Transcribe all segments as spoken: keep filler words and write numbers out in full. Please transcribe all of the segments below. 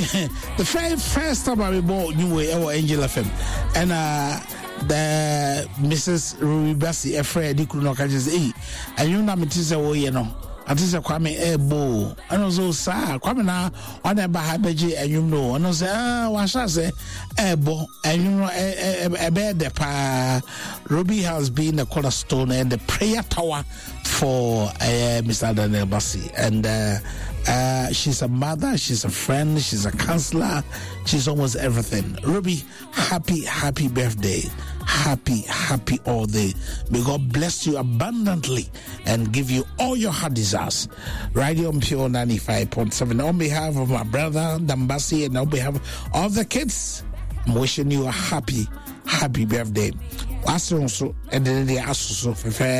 the first, first time I bought New Way or Angel F M, and uh, the Missus Ruby Bessie, a friend, you could not catch his E. And you know, it is a way, you know. And this is Kwame Ebo. And also, sir, Kwame now, on a Bahabaji, and you know, and I say, ah, what shall I say? Ebo, and you know, a bed, the pa. Ruby has been the cornerstone and the prayer tower for uh, Mister Daniel Bassi. And uh, uh, she's a mother, she's a friend, she's a counselor, she's almost everything. Ruby, happy, happy birthday. Happy, happy all day. May God bless you abundantly and give you all your heart desires. Radio Pure ninety-five point seven. On behalf of my brother, Dambasi, and on behalf of all the kids, I'm wishing you a happy, happy birthday. Also, and then the Asuso,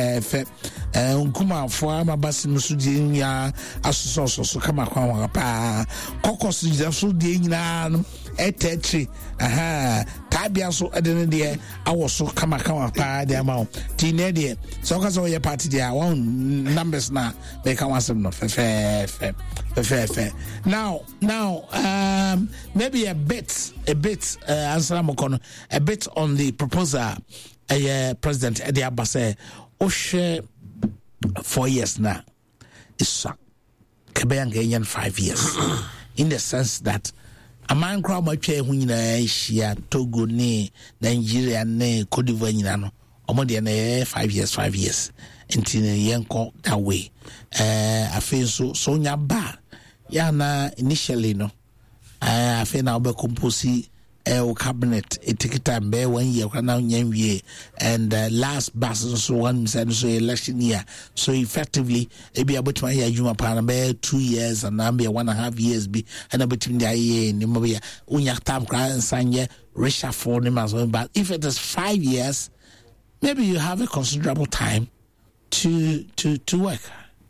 and Kuma for my Bassi Musudia, Asuso, so come up, Cocos is also doing etetri aha tabia so edene de awo so kama kama pa de amount tinede so ka so your party there one numbers na make one some no fe fe fe fe now now um maybe a bit a bit uh, answer mokono a bit on the proposal uh, President Edi Abase o share four years now is Kebeyan five years in the sense that a man crowd my chair when you know, Togo, ne, Nigeria, ne, Cote d'Ivoire, you know, or five years, five years, until a young call that way. Uh, I feel so, so nyaba, ya na initially, no, I feel now be composing a cabinet, a ticket time, bear one year, now, year, and uh, last bus, so one said, so election year. So effectively, it be about my year, Juma Panama, two years, and I'm be one and a half years, be and between the year and the movie, Unya Tam Cry and Sanya, Risha for them as well. But if it is five years, maybe you have a considerable time to to to work.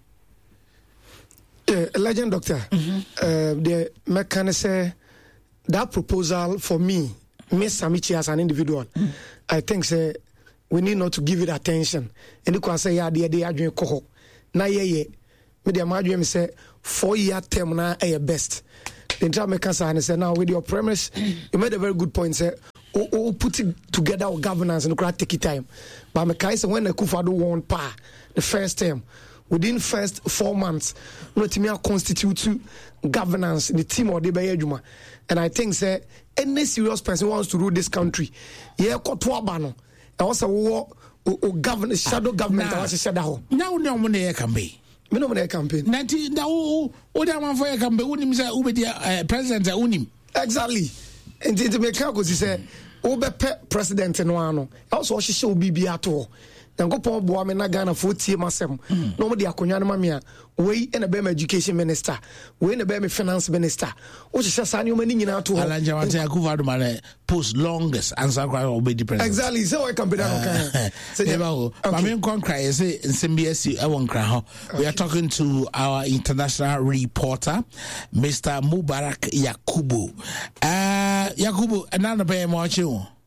Uh, legend doctor, mm-hmm. uh, the mechanic that proposal for me, Miss Samichi as an individual, mm. I think say we need not to give it attention. And you can say, yeah, they are doing coho. Na ye ye. Me the imagine me say four year term na a best. The entire mechanic and say now with your premise, you made a very good point. Say, oh, oh put it together our governance and you take it time. But me say when the Kufado won pa the first term. Within first four months, we will constitute governance in the team or the Bayajuma. And I think say any serious person wants to rule this country, yeah, Kotwabano, and also war or govern shadow government. I was shadow. Now, no money campaign. Me no money campaign. Ninety now, oh, that one for a campaign. Unim say Ubedia president Unim. Exactly. And to make out because he said Ube president and one. Also, she show B B at all. Nyankopon boa me na Ghana for tie masem no mo de akonya no mamia we na be education minister we na be finance minister o hye sa ne o mani nyina to ho Alanja wante akuvado mane post longest answer kwa obedi president exactly so I can be that okay say never but me kon cry say nsembia e won kra ho we are talking to our international reporter Mister Mubarak Yakubu uh Yakubu another be mo chi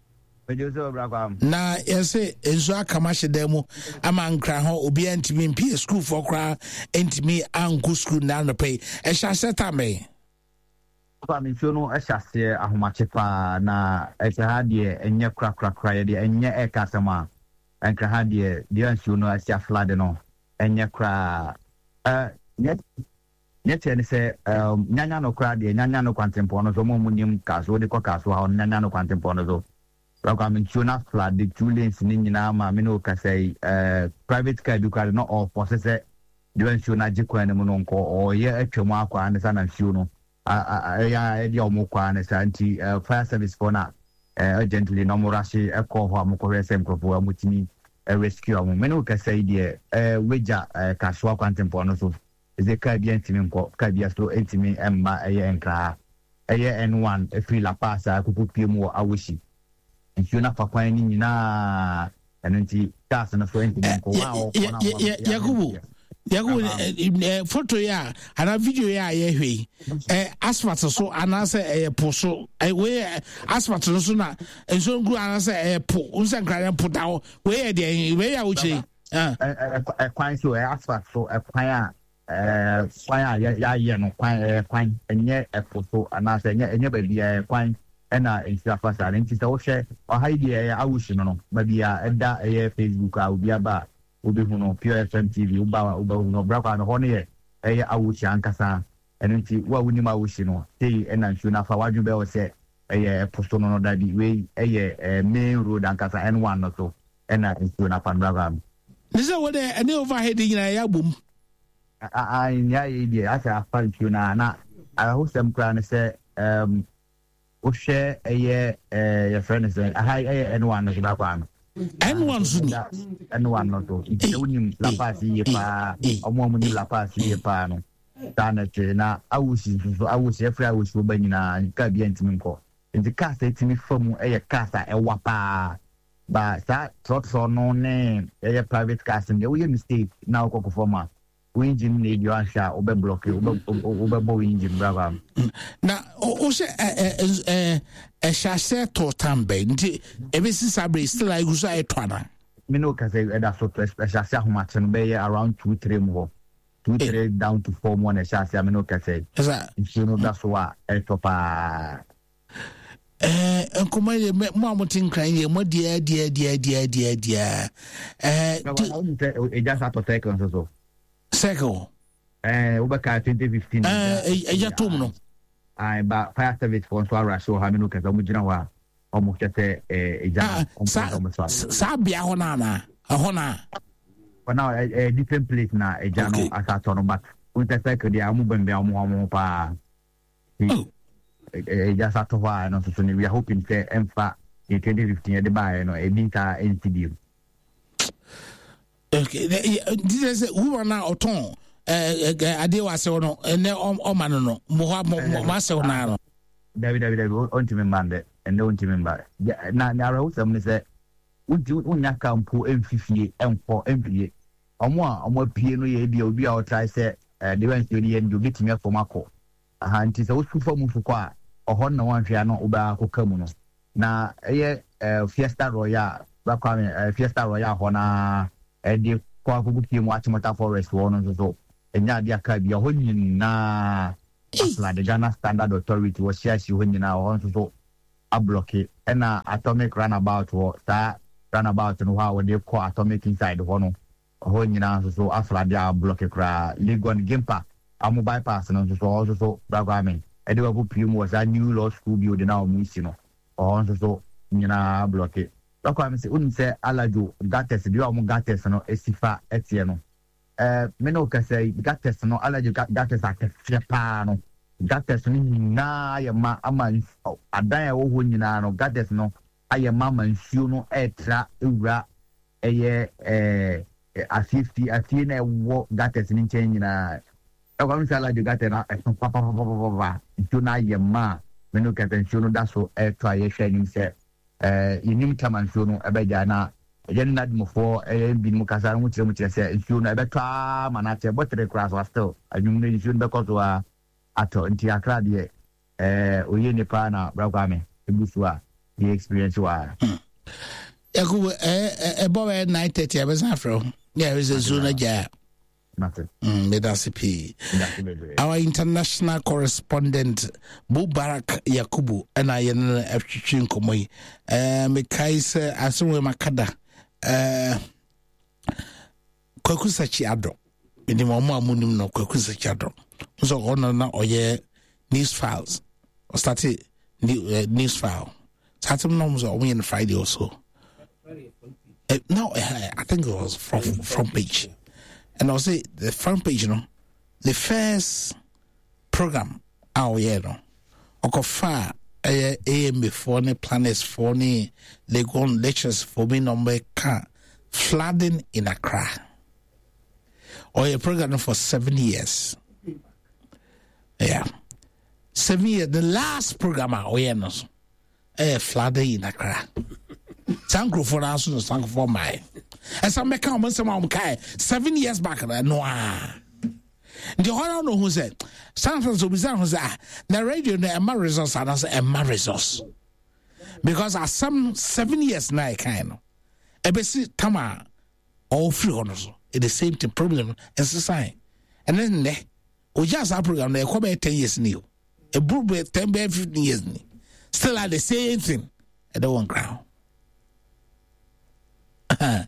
na yese enzo akamashe demo ama nkra ho obi antimi mpi school for kra antimi anku school na no pay e sha seta me pa mi fiono e sha se ahomache pa na e se ha de enye kra kra kra ye de enye e kasama enkra ha de de ansuno asia flade no enye kra eh net net ne se nyanya no kra de nyanya no kwantempo no so mo munim kaso de ko kaso ha nyanya no kwantempo no so Programming Juna flood the two lanes in Inama, Mino Casay, uh, private car, you can not all possess the Shuna Jiqua and Mononco, or yeah, a Chomaco and the San Shuno. I your Moka and the Santi, fire service for now. Urgently, no more rashi, a call for Mokore Semco for Mutini, a rescue. Mino Casay, dear, a wager, a Casua Quantempono. Is a Caribbean team, Caribbean so intimate and my a year and car. A year and one, a free La Pasa, I could put you more, I wish. Yuna papa ni na enenti gas na so enti ko wa Yakubu Yakubu photo ya ana video ya ye hwe eh asphalt so ana se eh po so eh we asphalt no so na enso ngu ana se eh po unse nkran po dawo we ye de we ya uchi ah eh kwan so eh asphalt so eh kwan eh kwan ya ya ye no kwan eh kwan enye efoso anase enye enye ba bia kwan ena nsia fasa nti se wo hwe ohide ya awushi no no ba bia eda eh Facebook a obi aba obi hu no Pure F M T V uba uba no brakwa no ho ne ye eh awushi ankasa enti wa wuni ma awushi no sei ena nsu na fa wadwu be wo se eh posto no no da bi we eh main road ankasa N one no so ena nsu na fa brakwa nise wo de ene overhead nyina ya bom I yeah yeah I say I find you na na I hope some plan say um o share a year uh your friend say I high N one no ba kwa N one so ni N one no to e woni la pass ye pa omo mo ni la pass ye pa no ta na che na awusi so awusi e fra awusi ba nyina ka bia ntimi nko nti ka sa timi famu e ye ka sa e wa pa ba sa trot so no ne e ye private car sim we mistake na ko ko forma engine need you ansha obe block obe obe bo engine brava na o se eh eh eh shase to tambe nti ebe sisabre still I go so etwana me no ka say that so shase ahoma chen be around two three more two three down to four more na shase me no ka say you know that's why etopa eh enkomo ye mo amotin kran ye mo dia dia dia dia dia dia eh e just ato take on so Second, eh, Ubaka twenty fifteen. Eh, ya tom no. I ba fire service for so ara so ha me no ka zo mugina wa. Omo kete eh eja. Sa bia ho na na. Ho na. For now a different place na eja no asa to no back. We take take dia amu bembe amu amu pa. Eja sa to wa no so ni we are hoping say emfa in twenty fifteen the buy no e binta N T D. Okay, this is who are now oton eh ade wa se no ene o ma no no mo mo ma se na no David David on to member and on to member na na ra usam ne se unti unya kampo emfifie emfo empie omo a omo pie no ye bia obi a o try se the one you dey do bitimi afom akọ aha nti se osufa mu fukọ a ohon na wan hwea no oba akọ mu no na eye Fiesta Royal bakwa Fiesta Royal ho na edi kwa kubuki mu Achimota Forest wono so so enya dia ka bia ho nyina asla the Ghana Standard Authority wo share shi ho nyina ho so so a block e na atomic runabout wo ta runabout no ha wo de ko atomic inside ho no ho nyina so so asla dia block kra Legon Gimpa amu bypass no so so so so bagame edi wa ku mu was a new law school building na o mu isi no ho so so nyina block e Bakwa mse unse alajo gates bi wa mu gates no esifa etie no eh me no ka say gates no alajo gates akefie pa no gates no na ya ma ama adan ya wo ho nyina no gates no aye ma mansuo no etra ewura eye eh asifi atie na wo gates ni nchen nyina bakwa mse alajo gates na eson pa pa pa pa pa ntu na ye ma me no ka tension no da so etra ye hwe ni se eh inim tamansuo no ebeja na yen nadmofo eh bi mu kasa mu kire mu kire se nsuo no ebetwa manate botre class was still anyum no nsuo be ko a ato nti akra de eh oye ne pa na bragame ebusu a the experience wa yakubu eh ebo eh nine thirty abesa afro yeah is a zona ja nothing mm medasipi our international correspondent Mubarak Yakubu and I yen afchichin komoy eh me kaise asonwe makada eh kwakusachi ado ndi mama amunim no kwakusachi ado so ono na oye news files or started uh, news file started no so on Friday also uh, no uh, I think it was from front page. And I'll say the front page, you know, the first program, our year, no, or far A M before the planets for the Legon lectures for me number car flooding in Accra. Or a program for seven years. Yeah, seven years. The last program, our year, no, a flooding in Accra. Thank you for answering. Thank you for my. And some make comments about Kai seven years back. No, the horror no who said San Francisco Bizarre who said the radio the Emma resource and as Emma resource because at some seven years now kind of a basic tama all free honors. It's the same thing problem and society and then ne o just our program na come ten years new a book ten fifteen years ni still at the same thing at the one crown. uh,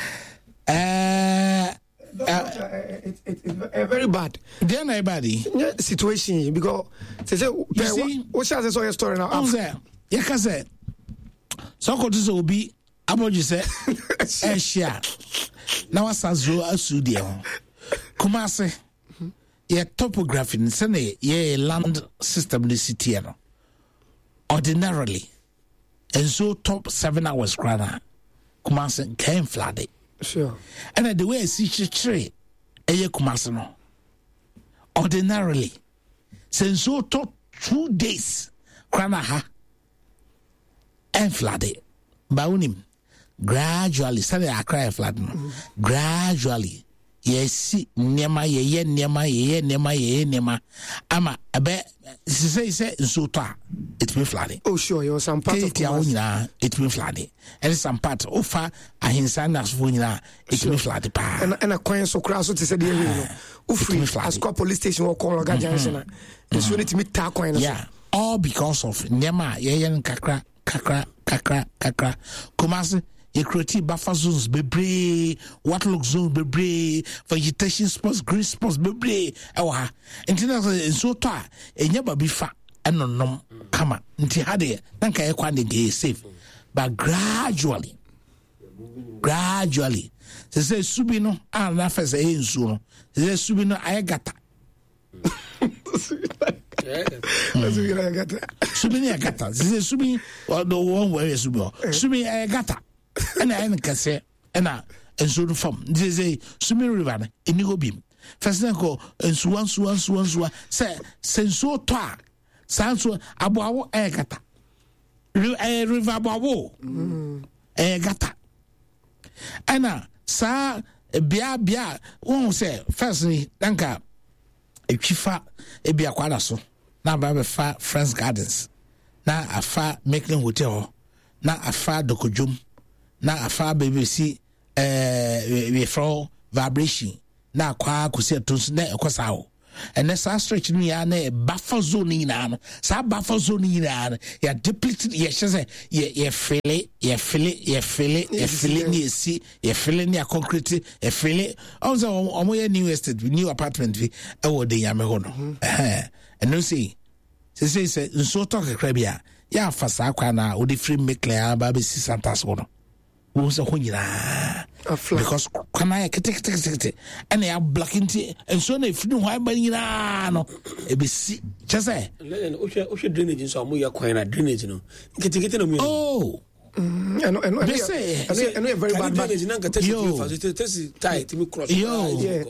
uh, it's it, it, it, very bad. Then everybody situation because they say you see what shall I say story now? I'm say you can say so go to so be about you say eh share now as azro asu dia kuma say your topography in say ye land system the city no ordinarily and so top seven hours grana kuma say can flood it. Sure. And the way I see tree, a year kumasano. Ordinarily, since so top two days, Kranaha and flooded. Baunim gradually, Sunday I cry flood. Gradually, yes, see, Nema, ye, Nema, ye, Nema, ye, Nema. Ama, a bet, say, say, so ta, it's been flooding. Oh, sure, you're some part of the it's been flooding. And some part of far, I insanas Wunina, it's been flooded. And and a coin so crass to say the area. Ufri, as called police station or call Gajan. And so need to meet Tacoin. Yeah, all because of Nema, Yayan Kakra, Kakra, Kakra, Kakra, Kumasi. Equity buffer zones bebre, waterlock zones bebre, vegetation spots, green spots bebre. Ewa, international in so toa, e nyaba bifa, eno nom kama. Nti hade, nanka e kwande ge safe. But gradually, gradually, se se subi no, a na fese e nsu no, se se subi no aye gata. Subi ni agata, se se subi, the one where is subi, subi aye gata. And I can say, and I and so the form. This is a swimming river in Nigo Beam. First, I go and swan, swan, swan, swan, say, senso toa, sanso, abo, egata. River babo, egata. Anna, sa, bia, bia, won't say, firstly, danka, a chifa, a bia quadaso, now by far Friends Gardens, now a far Making Hotel, now a far Dokojum. Na afa B B C eh we from vibration na kwa kusi atunso na ekosa wo and that stretch no ya na buffer zone ni na no sa buffer zone ni na ya depleted ya say ye ye fele ye fele ye fele ye fele ni esi ye fele ni concrete ye fele also omo ye new estate new apartment vi e wo de yame ho no eh and no see say say say so talk krabia ya fa sa kwa na wo de free make clear ba be si santas ho no was a hunyina because can I take it and they are blocking and so if you know why by no it be see just say ocean drainage in some way quite drainage no oh and and and say and very bad drainage nanga test it test tight me cross yo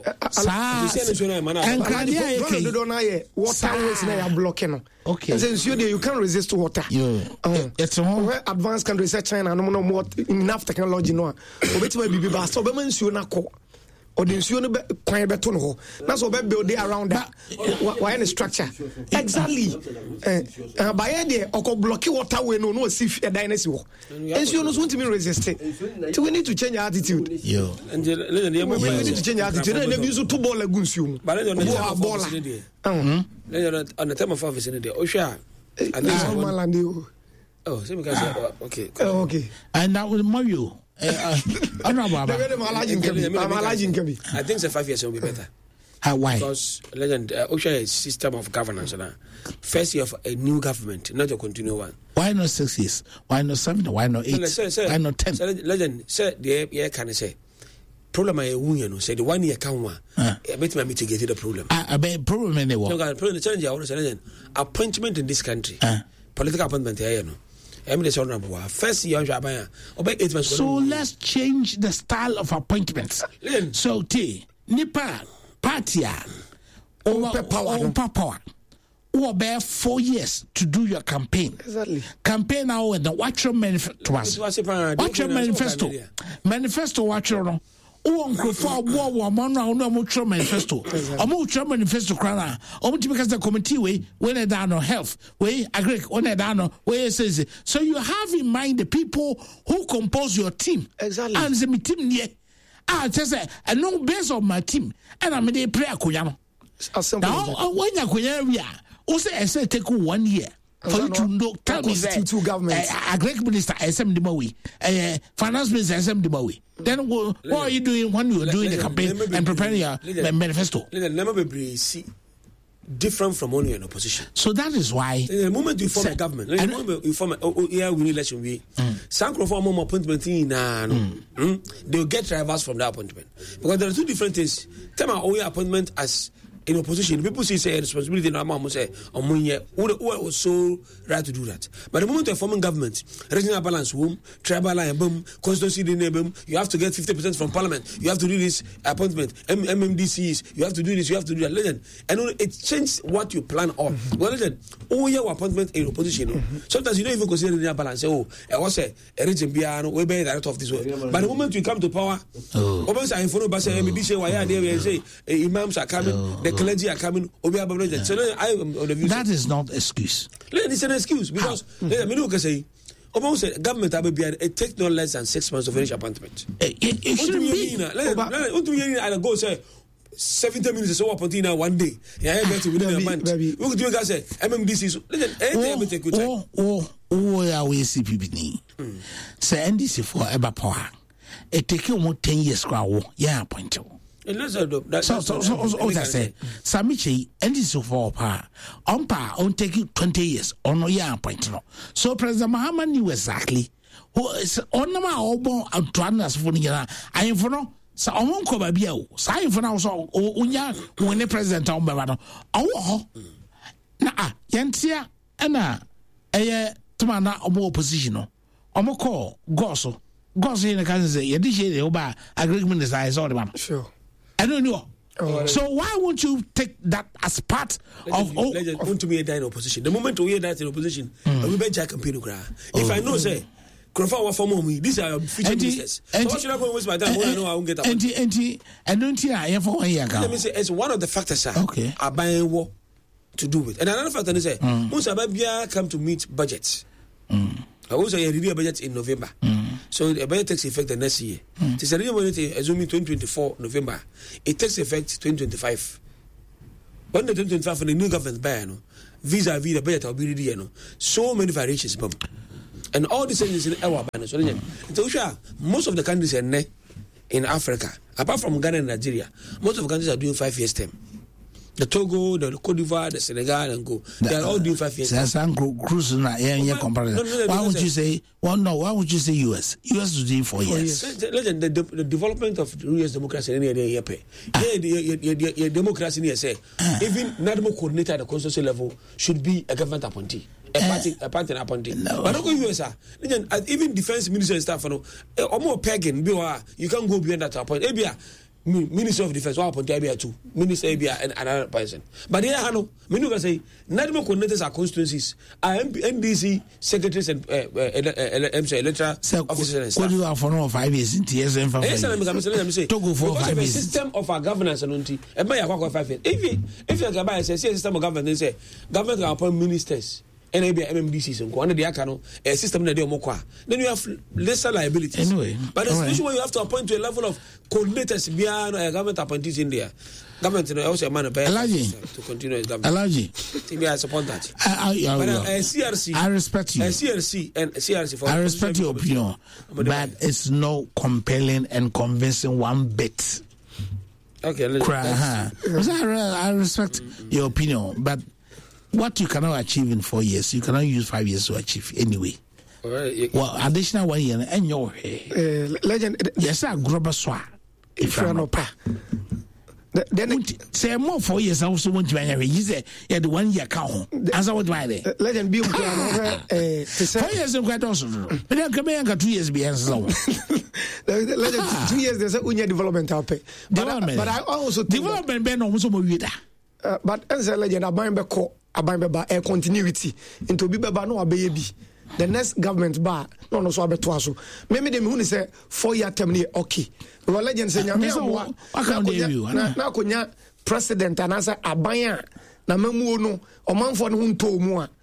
and can you do do na ye waterways na ya blocking no okay and since you there you can't resist water yo it's where advanced countries say China no no more enough technology no obetima bibi ba so be man nsuo na ko odinsuo no be kwan be to no ho na so be build around that why any structure exactly eh by there oko block waterway no no see fear dynasty ho nsuo no so ntimi resist so we need to change our attitude yo and we need to change our attitude and we use to ball like nsuo but on the ball on the time of office in the osha and this one land you oh so we can say okay okay and now with Mario uh, I don't know about I think it's five years will be better. How why? Because legend uh, OSHA is system of governance. Uh, first year of a new government, not a continual one. Why not six years? Why not seven? Why not eight? No, say, say, why not ten? Say, legend, say the yeah can I say problem I union say the one year can one. I bet me mitigate the problem. I bet problem anyway. No, problem challenge I want to say legend appointment in this country. Uh. Political appointment here, you know. First year, so let's change the style of appointments. So, T, Nipa, Patia, over power, power, or bear four years to do your campaign. Exactly. Campaign now and watch your manifesto. Watch your manifesto. Manifesto, watch your. Oh, uncle for war, war, man, no much manifesto. A much manifesto crana. Oh, because the committee way, when I down on health, way, agree, when I down on where it says it. So you have in mind the people who compose your team. Exactly. And the team, yeah. Ah, just say, and no based on my team, and I'm a prayer Kuyano. Now, when you're Kuya, also I say take one year. For you to know, tell me that a Greek minister S M Dimawi, a finance minister S M Dimawi. Then what are you doing when you are doing the campaign and preparing your manifesto? Never be see different from only an opposition. So that is why the moment you form a government, the moment you form a oh, oh, yeah, we need election. We some form more appointment in uh, mm. mm, they will get drivers from that appointment because there are two different things. Tell my only appointment as in opposition, people see say responsibility no amount say omunye who was so right to do that. But the moment you're forming government, regional balance boom, tribal line boom, constituency boom, you have to get fifty percent from parliament. You have to do this appointment, M M D Cs, you have to do this, you have to do that. Listen, and it changes what you plan on. Mm-hmm. Well, listen, oh yeah, appointment in opposition. Mm-hmm. Sometimes you don't even consider regional balance. Say, oh, I was a region piano, we bear director of this way. But the moment you come to power, almost I inform about say M D C, why are there? Say imams are coming. The clergy are coming. So I am on the view. That is not excuse. It's an excuse because I mean, can say, almost government it takes no less than six months to finish appointment. It, it, it shouldn't be. Let go say seventy minutes is so appointed one day. Yeah, I get to within a month. We could do say M M D C. Listen, oh, oh, oh, yeah, we see people need. Say N D C for ever power. It take you more ten years to go. Yeah, appointed. That, so, so, so, so, so, say, Samichi, and this so far, on par, on take you twenty years, on no year point. So, President Mahama knew exactly who is on the Maobo and Tranas for Nina. I am for no, so I won't come by you. Sign for now, so, Unya, when the president on Bavano. Oh, nah, Yantia, and na, a Tamana, a more position. I'm a call, Gosso, Gosso in the country, you did say, Oba, agreement is I saw the man. Sure. I don't know. Oh, so why won't you take that as part of all? Legend, want to be a die in opposition. The moment we hear that in opposition, mm. we bet Jack campaign. If oh, I know, mm. say, Crawford will form me. These are future ministers. So what should I go waste my time? I know I won't get that. And I don't hear I for one year. Let me say, it's one of the factors, sir. Okay. Are buying war to do with. And another factor is say, once Ababia come to meet budgets. Mm. I also review a budget in November. Mm. So the budget takes effect the next year. Mm. It's a review budget assuming twenty twenty-four November. It takes effect twenty twenty-five. When the twenty twenty-five for the new government buy, no, vis-a-vis the budget will be ready, no. So many variations, Bob. And all these things in our banner. So most of the countries in in Africa, apart from Ghana and Nigeria, most of the countries are doing five years term. The Togo, the Cote d'Ivoire, the Senegal, and go. They are all doing five years. Cruise na yeah, yeah, comparison. Why would you say? Well, no. Why would you say U S? U S is doing four years. Legend, the, the, the development of U S democracy in the year pay. Yeah, democracy in say even Nadmo coordinator at the constituency level should be a government appointee. A party, a party appointee. No. But don't go U S R. Legend, even defense minister and stuff, no. Or more pegging. You can't go beyond that appoint. Abia. Minister of Defense, what happened to Abia too? Minister Abia and another person. But here, I know, many can say, not more coordinators are constituencies, are N D C secretaries and electoral officers and stuff. What do you have for no five years in T S M for five years? Togo for five years. The system of our governance and until, and by a five years. If you, if you can buy a system of government, they say, government can appoint ministers. And maybe M M D Cs and go under the account a system that they are more. Then you have lesser liabilities. Anyway, but especially when you have to appoint to a level of coordinators beyond a government appointees in there. Government you know, also a man to continue his government. Alaji, I support that. I, I, I, but uh, C R C, I respect you. Uh, C R C and C R C. For I respect your opinion, but it's no compelling and convincing one bit. Okay, let's. I, I respect mm-hmm. your opinion, but. What you cannot achieve in four years, you cannot use five years to achieve anyway. All right. Well, additional one year, and your uh, legend. Yes, I grew up swa. If you're not pa. Then say more four years. I also want to marry. You say yeah, the one year count. As I would buy there. Legend be four years and quite also. But then come here and two years behind so. Legend two years. There's a unya development I'll pay. Development. But I also development. Ben almost more with that. But as a legend, I buy back call. About a continuity into be beba no baby. The next government bar no no so abeto aso. Maybe dem hu ni say four year term ni okay. But legend say nyame amwa na na konya president anasa aban a na mamu no omanfo no nto mu a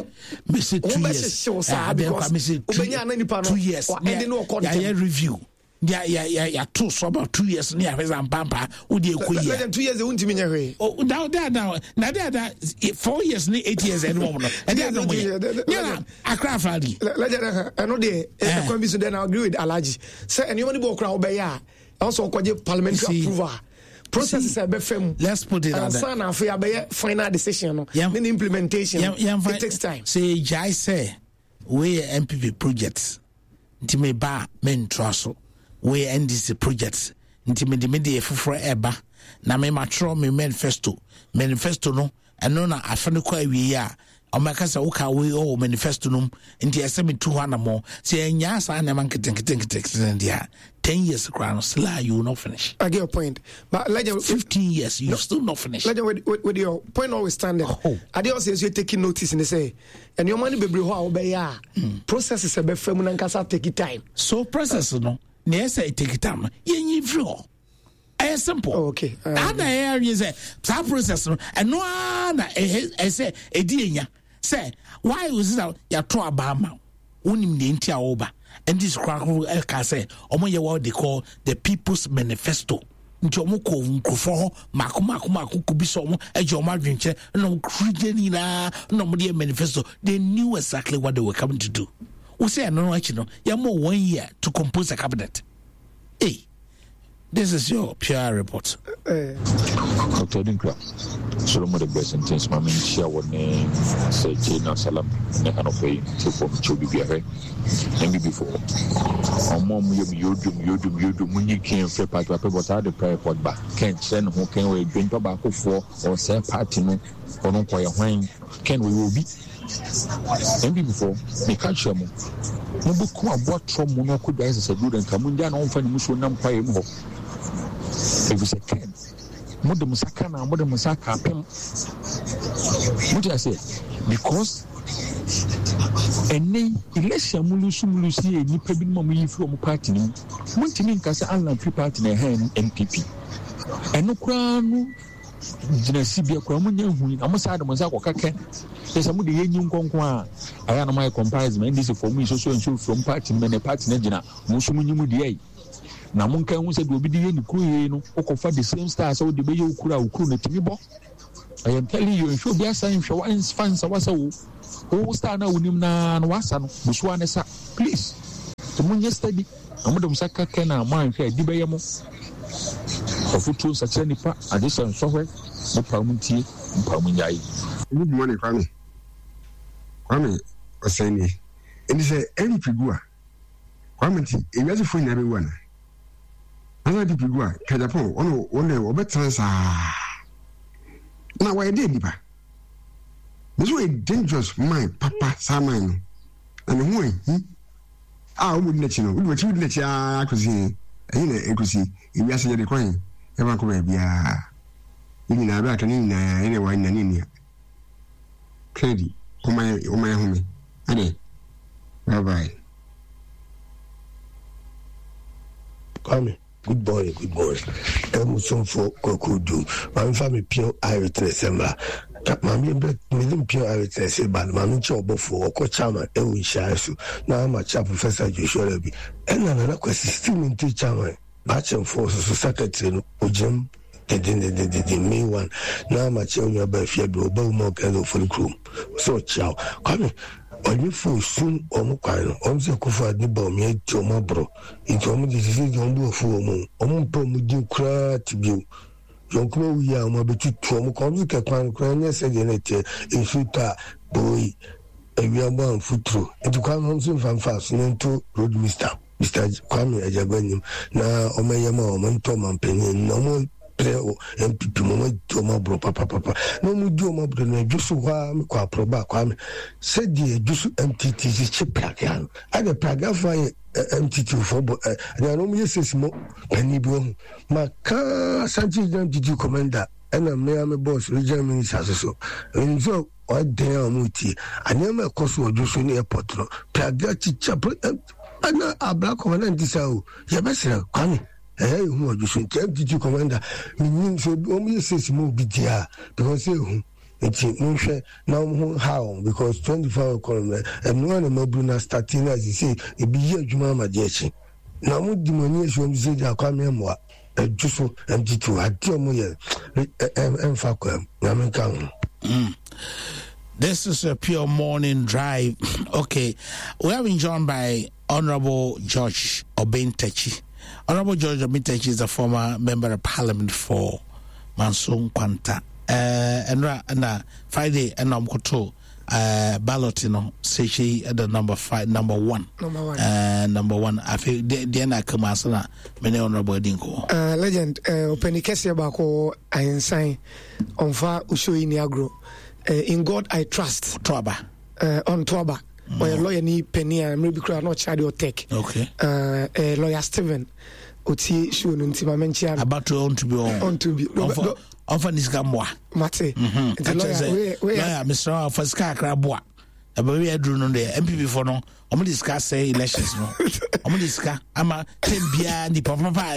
me say two years. Obenya na nipa no two years. Yeah, review. ya ya ya ya two so about two years ni afesa mpampa wo de ekoyi legend two years e wuntimi nya hwe oh da da da na da da four years ni eight years e no mo no e da no mo ya akra fadi legend eno de e kwa bi so then I agree with Alaji say anyone bo kra obeya also kwaje parliamentary approval process is a be fam. Let's put it on that. And for your final decision, no. Yeah. Then implementation. Yeah, yeah, it takes time. Say, Jai say, we M P P projects. Ntime ba men traso. We N D C projects. Ntime de me de for eba. Na me matro me manifesto. Manifesto no. Eno na afane kwa wi ya. Omakasa uka we o manifesto no. Nti esemi two hundred more. Say nya sa na man keten keten keten dia. ten years crown still you will not finish. I get your point. But like fifteen years you no, still not finish. Like with, with, with your point always standing. Oh. I did also say you're taking notice and they say and your money be bro obey ya. Process is a be firm and can take it time. So process uh, no. Ne say take it time. Ye flow. I simple. Oh, okay. Other areas say that process no and no na I say e di enya. Say why was it ya to abama. Unim de ntia oba. And this crackle can say, Omo what they call the People's Manifesto. Njomoko nkufo mako mako mako kubiso mo ejoma dwenche no krijeni na no mo the manifesto. They knew exactly what they were coming to do. We say no actually no ya more one year to compose a cabinet. Hey, this is your P R report. Uh, Doctor Dinkra, Solomon the best and things, my main share one name, say Jane Salam, Nekanopay, to form Chobi and before. Our mom, you do, you do, you do, when you came for part of what are the prayer pot back. Can't send who can we drink tobacco for or sell party no or no quiet wine. Can we will be? And before, they can't show me. No book what from Monaco guys as a good and come down on for the Muslim quiet more. If we say can. Mode musaka na mode musaka pem. What I say? Because any election mulusu mulusi e nipa bi mo yi from party ni. Montimi nka say Allah free party na hen M P P. Eno kura no jina sibia kura mo nya hu na mo sa de mo sa kokaka. Yes mo de yenyi nkonkon a aya na my comparison and this for me so so and so from party men party na jina mo so munyimu de ai. Na munka hu se do obi de yeni kuru ye no okofa the same star so de be ye ukuru a ukuru na timi bo. I am telling you show be assign show fans fans wasa wo o star na wonim na na wasa no buso ane sa please to munye study amodom saka kana man hwe di be ye mo ofutu sache nipa addition sohwe mo pamuntie mo pamunyai. Good morning, Kwame. Kwame Oseni. And say any figure. Kwame ti e wiase fo nya be wana. Ana di figure ka Japan ono ono obetransa. Na why dey dipa. This way dangerous mind papa saman. And who eh? Ah, we would let you know. We would let you ah kusi. Eyi na ekusi. E wiase dey kwan. E ba ko be bia. Ni na ba kan ni na ene wa na ni ni. Kennedy, oh my, oh my homie. Ade. Bye bye. Kwame, good boy, good boy. I'm so for Kokudu. My family pure Irish December. Mammy, million pure Irish December. Mammy Chobo for Kochama, and we shall so. Now I'm a chap professor, you should be. And another question, still in teacher, batch and forces, secretary, Ujim. The, the, the, the, the main one. Now my children are by fear, but more kind of for the crew. So, chow. Come on, you fool soon or no kind. On the Kufa, the bomb, yet to my bro. It's almost the decision on do for a moon. On pom with you cry to you. John Crow, we are my between two comes with a pan crying, yes, and then in Futa, boy, and we are bound foot through. And to come home soon from fast, and to road mister. Mister Kwame Ajabanim. Now, O my Yama, Tom and Penny, no more. M P P mama do ma bro papa papa no mu do ma bro na jusu wa me kwa proba kwa me se die jusu M T T chi praga aga praga fa M T T for na no mu yeses mo pani bi ho ma ka sanji M T T commander ena me am boss regional minister so nzo o den mu ti anya me koso jusu ni airport no praga chi cha ana abla commander disao ya besira kwani eh who you should tell did you commander mean so only says more bidia because eh it's no share now how because twenty-four hour column and no one more bruna starting as you say e be here juma ma jechi na mo di mo ni esu on se ja kwa me mo adwu so antitu ade mo ye emfa kwa na me kan. This is a pure morning drive. Okay, we have been joined by Honorable George Obintechi. Honorable George Obintechi is a former member of Parliament for Manson Kwanta. Uh, and and uh, Friday and I'm going to uh ballot, you know, say she at the number five, number one, number one, uh, number one. I feel the end I come as na many honorable dinko. Uh, legend. Uh, Openi kesi bako I sign on fa usho ini agro. Uh, in God I trust. Twaba. Uh, on Twaba. Mm. Or a lawyer ni penny and maybe crowd not child or tech. Okay. Uh, uh, lawyer Steven. Oti show nuntima menchia. About to own to be on. On to be. Offer this gamwa. Mate. The lawyer, lawyer, Mister Faska Crabwa. A baby I drew on the M P B for no. I'm discuss say elections no. I'm discuss. I'm a ten bia ni papa.